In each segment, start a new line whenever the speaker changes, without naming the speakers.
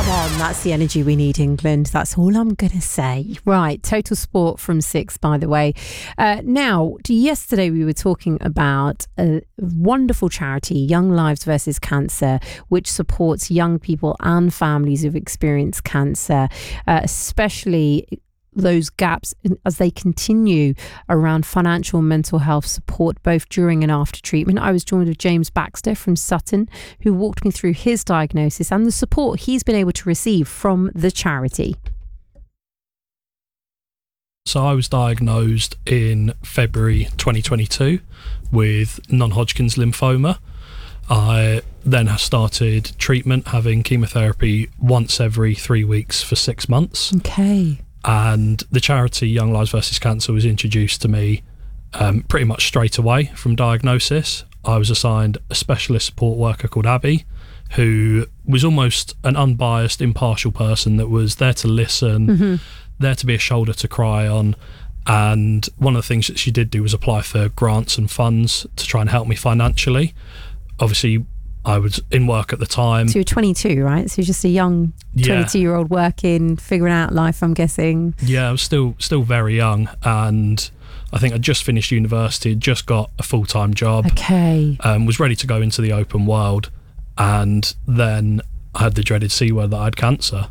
on, that's the energy we need, England. That's all I'm going to say. Right, Total Sport from 6, by the way. Now, yesterday we were talking about a wonderful charity, Young Lives versus Cancer, which supports young people and families who've experienced cancer, especially those gaps as they continue around financial and mental health support both during and after treatment. I was joined with James Baxter from Sutton, who walked me through his diagnosis and the support he's been able to receive from the charity.
So I was diagnosed in February 2022 with non-Hodgkin's lymphoma. I then started treatment, having chemotherapy once every 3 weeks for 6 months.
Okay.
And the charity Young Lives versus Cancer was introduced to me pretty much straight away from diagnosis. I was assigned a specialist support worker called Abby, who was almost an unbiased, impartial person that was there to listen, there to be a shoulder to cry on. And one of the things that she did do was apply for grants and funds to try and help me financially. Obviously, I was in work at the time.
So you're 22, right? So you're just a young 22-year-old working, figuring out life, I'm guessing.
Yeah, I was still very young, and I think I just finished university, just got a full-time job.
Okay.
Was ready to go into the open world, and then I had the dreaded C word that I had cancer.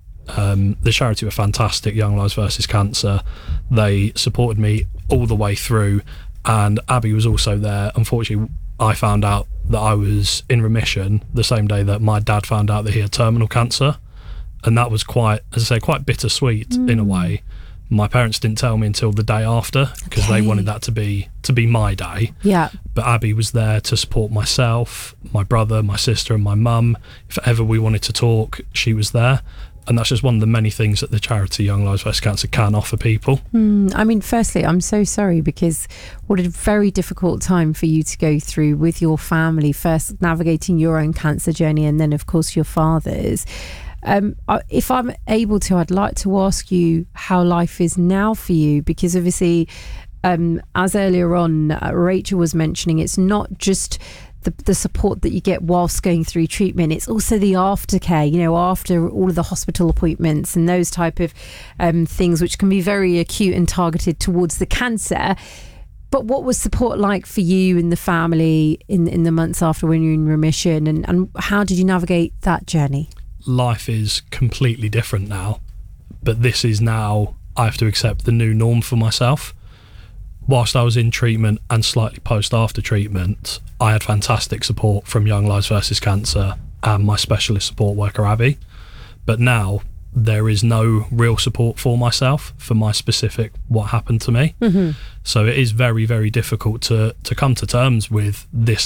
The charity were fantastic, Young Lives versus Cancer. They supported me all the way through, and Abby was also there. Unfortunately, I found out that I was in remission the same day that my dad found out that he had terminal cancer, and that was quite bittersweet in a way. My parents didn't tell me until the day after because they wanted that to be my day.
Yeah.
But Abby was there to support myself, my brother, my sister, and my mum. If ever we wanted to talk, she was there. And that's just one of the many things that the charity Young Lives vs Cancer can offer people.
I mean, firstly, I'm so sorry, because what a very difficult time for you to go through with your family, first navigating your own cancer journey and then, of course, your father's. If I'm able to, I'd like to ask you how life is now for you, because obviously, as earlier on, Rachel was mentioning, it's not just the support that you get whilst going through treatment, it's also the aftercare, after all of the hospital appointments and those type of things, which can be very acute and targeted towards the cancer. But what was support like for you and the family in the months after when you were in remission, and how did you navigate that journey?
Life is completely different now, but this is now, I have to accept the new norm for myself. Whilst I was in treatment and slightly after treatment, I had fantastic support from Young Lives versus Cancer and my specialist support worker, Abby. But now there is no real support for myself, for my specific what happened to me. So it is very, very difficult to come to terms with this